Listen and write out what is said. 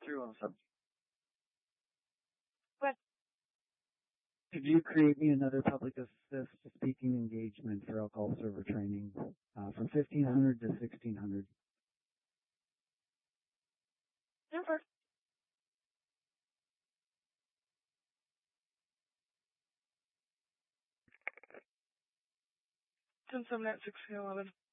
317. What? Could you create me another public assist speaking engagement for alcohol server training from 1500 to 1600? Never. Since I'm at 1611.